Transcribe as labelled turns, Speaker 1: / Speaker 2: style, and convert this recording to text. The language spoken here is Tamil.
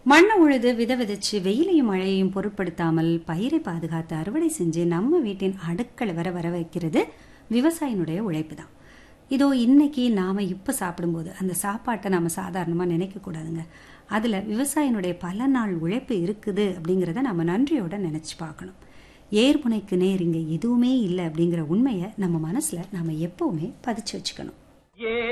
Speaker 1: மண்ணை உழுது வித விதைச்சு வெயிலையும் மழையையும் பொருட்படுத்தாமல் பயிரை பாதுகாத்து அறுவடை செஞ்சு நம்ம வீட்டின் அடுக்களை வர வைக்கிறது விவசாயினுடைய உழைப்பு தான். இதோ இன்னைக்கு நாம் இப்போ சாப்பிடும்போது அந்த சாப்பாட்டை நம்ம சாதாரணமாக நினைக்கக்கூடாதுங்க. அதில் விவசாயினுடைய பல நாள் உழைப்பு இருக்குது அப்படிங்கிறத நம்ம நன்றியோடு நினச்சி பார்க்கணும். ஏர்முனைக்கு நேர் இங்கே எதுவுமே இல்லை அப்படிங்கிற உண்மையை நம்ம மனசில் நாம் எப்போவுமே பதிச்சு வச்சுக்கணும்.